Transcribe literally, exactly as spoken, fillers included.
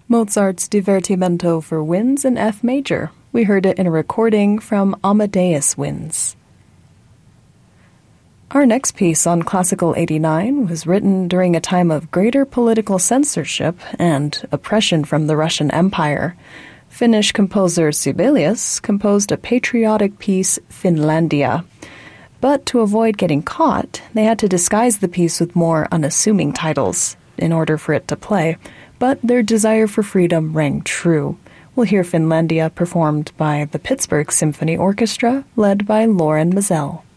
Mozart's Divertimento for winds in F major. We heard it in a recording from Amadeus Winds. Our next piece on Classical eighty-nine was written during a time of greater political censorship and oppression from the Russian Empire. Finnish composer Sibelius composed a patriotic piece, Finlandia. But to avoid getting caught, they had to disguise the piece with more unassuming titles in order for it to play. But their desire for freedom rang true. We'll hear Finlandia performed by the Pittsburgh Symphony Orchestra, led by Loren Maazel.